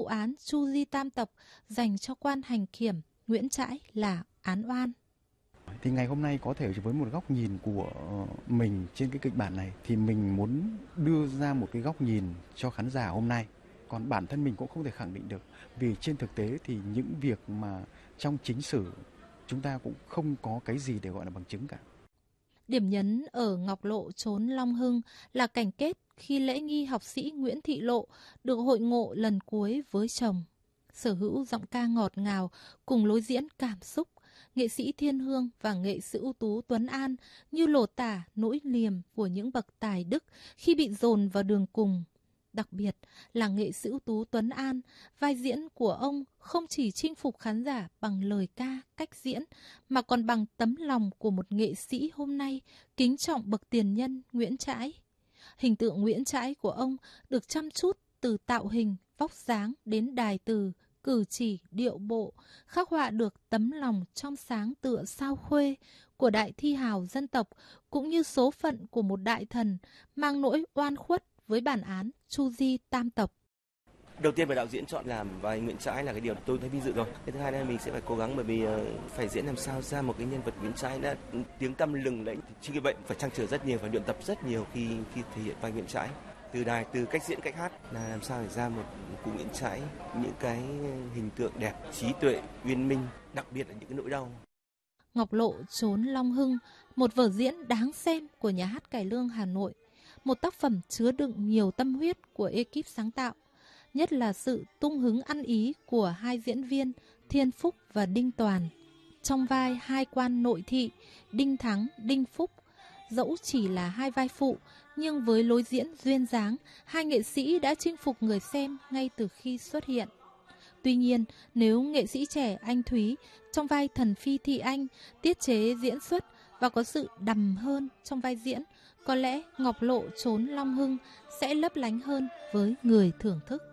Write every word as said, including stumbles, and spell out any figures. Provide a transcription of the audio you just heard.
án Chu Di Tam Tộc dành cho quan hành kiểm Nguyễn Trãi là án oan. Thì ngày hôm nay có thể với một góc nhìn của mình trên cái kịch bản này thì mình muốn đưa ra một cái góc nhìn cho khán giả hôm nay. Còn bản thân mình cũng không thể khẳng định được, vì trên thực tế thì những việc mà trong chính sử chúng ta cũng không có cái gì để gọi là bằng chứng cả. Điểm nhấn ở Ngọc Lộ trốn Long Hưng là cảnh kết khi lễ nghi học sĩ Nguyễn Thị Lộ được hội ngộ lần cuối với chồng. Sở hữu giọng ca ngọt ngào cùng lối diễn cảm xúc, nghệ sĩ Thiên Hương và nghệ sĩ ưu tú Tuấn An như lột tả nỗi liềm của những bậc tài đức khi bị dồn vào đường cùng. Đặc biệt là nghệ sĩ ưu tú Tuấn An, vai diễn của ông không chỉ chinh phục khán giả bằng lời ca, cách diễn, mà còn bằng tấm lòng của một nghệ sĩ hôm nay kính trọng bậc tiền nhân Nguyễn Trãi. Hình tượng Nguyễn Trãi của ông được chăm chút từ tạo hình, vóc dáng đến đài từ, cử chỉ, điệu bộ, khắc họa được tấm lòng trong sáng tựa sao khuê của đại thi hào dân tộc, cũng như số phận của một đại thần mang nỗi oan khuất với bản án Chu Di Tam Tộc. Đầu tiên về đạo diễn chọn làm vai Nguyễn Trãi là cái điều tôi thấy vinh dự rồi. Cái thứ hai là mình sẽ phải cố gắng, bởi vì phải diễn làm sao ra một cái nhân vật Nguyễn Trãi đã tiếng tăm lừng lẫy. Chính vì vậy phải trăn trở rất nhiều, phải luyện tập rất nhiều khi khi thể hiện vai Nguyễn Trãi. Từ đài, từ cách diễn, cách hát là làm sao để ra một cụ Nguyễn Trãi những cái hình tượng đẹp, trí tuệ, uyên minh, đặc biệt là những cái nỗi đau. Ngọc Lộ trốn Long Hưng, một vở diễn đáng xem của Nhà hát Cải Lương Hà Nội, một tác phẩm chứa đựng nhiều tâm huyết của ekip sáng tạo, nhất là sự tung hứng ăn ý của hai diễn viên Thiên Phúc và Đinh Toàn. Trong vai hai quan nội thị Đinh Thắng, Đinh Phúc, dẫu chỉ là hai vai phụ, nhưng với lối diễn duyên dáng, hai nghệ sĩ đã chinh phục người xem ngay từ khi xuất hiện. Tuy nhiên, nếu nghệ sĩ trẻ Anh Thúy trong vai thần phi Thị Anh tiết chế diễn xuất và có sự đằm hơn trong vai diễn, có lẽ Ngọc Lộ trốn Long Hưng sẽ lấp lánh hơn với người thưởng thức.